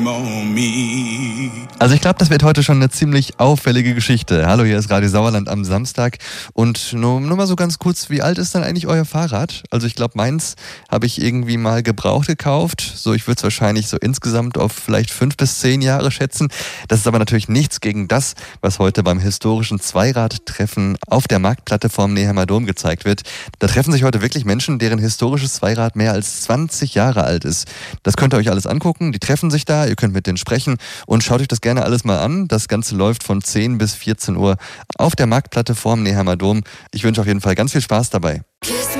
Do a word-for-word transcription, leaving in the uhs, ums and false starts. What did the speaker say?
Also ich glaube, das wird heute schon eine ziemlich auffällige Geschichte. Hallo, hier ist Radio Sauerland am Samstag und nur, nur mal so ganz kurz, wie alt ist dann eigentlich euer Fahrrad? Also ich glaube, meins habe ich irgendwie mal gebraucht gekauft. So, ich würde es wahrscheinlich so insgesamt auf vielleicht fünf bis zehn Jahre schätzen. Das ist aber natürlich nichts gegen das, was heute beim historischen Zweiradtreffen auf der Marktplatte vorm Nehammer Dom gezeigt wird. Da treffen sich heute wirklich Menschen, deren historisches Zweirad mehr als zwanzig Jahre alt ist. Das könnt ihr euch alles angucken. Die treffen sich da, ihr könnt mit denen sprechen und schaut euch das gerne alles mal an. Das Ganze läuft von zehn bis vierzehn Uhr auf der Marktplatte vorm Nehammer Dom. Ich wünsche auf jeden Fall ganz viel Spaß dabei.